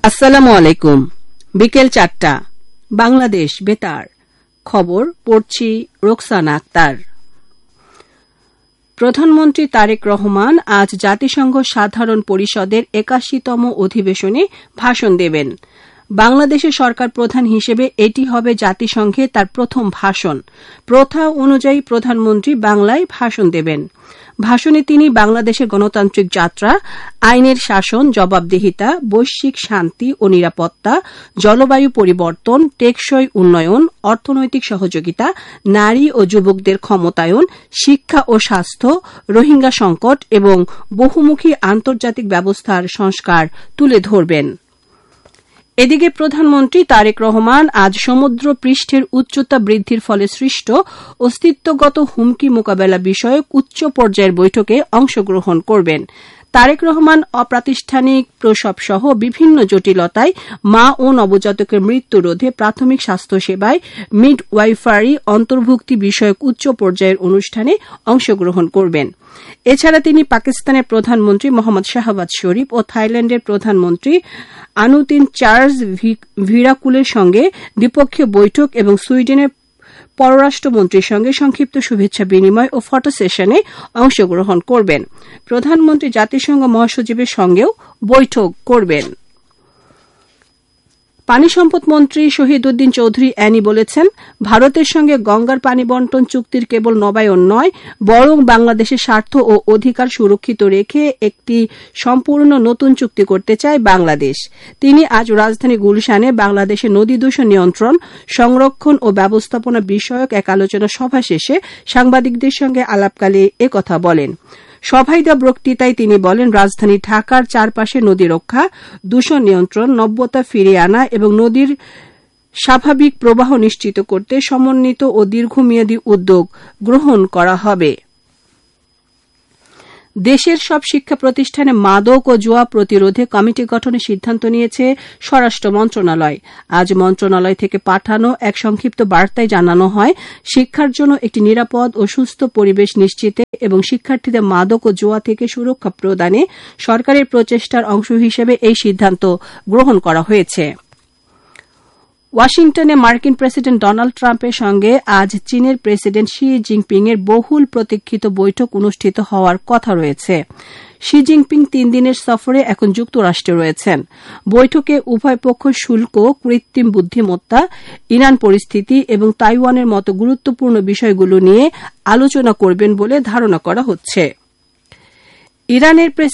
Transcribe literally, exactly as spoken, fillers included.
আসসালামু আলাইকুম। বিকেল চারটা, বাংলাদেশ বেতার খবর পড়ছি রোকসানা আক্তার। প্রধানমন্ত্রী তারেক রহমান আজ জাতিসংঘ সাধারণ পরিষদের একাশিতম অধিবেশনে ভাষণ দেবেন। বাংলাদেশের সরকার প্রধান হিসেবে এটি হবে জাতিসংঘে তার প্রথম ভাষণ। প্রথা অনুযায়ী প্রধানমন্ত্রী বাংলায় ভাষণ দেবেন। ভাষণে তিনি বাংলাদেশের গণতান্ত্রিক যাত্রা, আইনের শাসন, জবাবদিহিতা, বৈশ্বিক শান্তি ও নিরাপত্তা, জলবায়ু পরিবর্তন, টেকসই উন্নয়ন, অর্থনৈতিক সহযোগিতা, নারী ও যুবকদের ক্ষমতায়ন, শিক্ষা ও স্বাস্থ্য, রোহিঙ্গা সংকট এবং বহুমুখী আন্তর্জাতিক ব্যবস্থার সংস্কার তুলে ধরবেন। এদিকে প্রধানমন্ত্রী তারেক রহমান আজ সমুদ্র পৃষ্ঠের উচ্চতা বৃদ্ধির ফলে সৃষ্ট অস্তিত্বগত হুমকি মোকাবেলা বিষয়ক উচ্চ পর্যায়ের বৈঠকে অংশগ্রহণ করবেন। তারেক রহমান অপ্রাতিষ্ঠানিক প্রসবসহ বিভিন্ন জটিলতায় মা ও নবজাতকের মৃত্যু রোধে প্রাথমিক স্বাস্থ্যসেবায় মিডওয়াইফারি অন্তর্ভুক্তি বিষয়ক উচ্চ পর্যায়ের অনুষ্ঠানে অংশগ্রহণ করবেন। এছাড়া তিনি পাকিস্তানের প্রধানমন্ত্রী মোহাম্মদ শাহবাজ শরীফ ও থাইল্যান্ডের প্রধানমন্ত্রী আনুতিন চার্লস ভিরাকুলের সঙ্গে দ্বিপক্ষীয় বৈঠক এবং সুইডেনের পররাষ্ট্রমন্ত্রীর সঙ্গে সংক্ষিপ্ত শুভেচ্ছা বিনিময় ও ফটো সেশনে অংশগ্রহণ করবেন। প্রধানমন্ত্রী জাতিসংঘ মহাসচিবের সঙ্গেও বৈঠক করবেন। পানি সম্পদ মন্ত্রী শহীদ উদ্দিন চৌধুরী অ্যানি বলেছেন, ভারতের সঙ্গে গঙ্গার পানি বন্টন চুক্তির কেবল নবায়ন নয়, বরং বাংলাদেশের স্বার্থ ও অধিকার সুরক্ষিত রেখে একটি সম্পূর্ণ নতুন চুক্তি করতে চায় বাংলাদেশ। তিনি আজ রাজধানী গুলশানে বাংলাদেশের নদী দূষণ নিয়ন্ত্রণ, সংরক্ষণ ও ব্যবস্থাপনা বিষয়ক এক আলোচনা সভা শেষে সাংবাদিকদের সঙ্গে আলাপকালে একথা বলেন। সভায় দেওয়া বক্তৃতায় তিনি বলেন, রাজধানী ঢাকার চারপাশে নদী রক্ষা, দূষণ নিয়ন্ত্রণ, নব্যতা ফিরিয়ে আনা এবং নদীর স্বাভাবিক প্রবাহ নিশ্চিত করতে সমন্বিত ও দীর্ঘমেয়াদী উদ্যোগ গ্রহণ করা হবে। দেশের সব শিক্ষা প্রতিষ্ঠানে মাদক ও জুয়া প্রতিরোধে কমিটি গঠনের সিদ্ধান্ত নিয়েছে স্বরাষ্ট্র মন্ত্রণালয়। আজ মন্ত্রণালয় থেকে পাঠানো এক সংক্ষিপ্ত বার্তায় জানানো হয়, শিক্ষার জন্য একটি নিরাপদ ও সুস্থ পরিবেশ নিশ্চিতে এবং শিক্ষার্থীদের মাদক ও জুয়া থেকে সুরক্ষা প্রদানে সরকারের প্রচেষ্টার অংশ হিসেবে এই সিদ্ধান্ত গ্রহণ করা হয়েছে। ওয়াশিংটনে মার্কিন প্রেসিডেন্ট ডোনাল্ড ট্রাম্পের সঙ্গে আজ চীনের প্রেসিডেন্ট শি জিনপিং এর বহুল প্রতীক্ষিত বৈঠক অনুষ্ঠিত হওয়ার কথা রয়েছে। শি জিনপিং তিন দিনের সফরে এখন যুক্তরাষ্ট্রে রয়েছেন। বৈঠকে উভয় পক্ষ শুল্ক, কৃত্রিম বুদ্ধিমত্তা, ইরান পরিস্থিতি এবং তাইওয়ানের মতো গুরুত্বপূর্ণ বিষয়গুলো নিয়ে আলোচনা করবেন বলে ধারণা করা হচ্ছে। ইরানের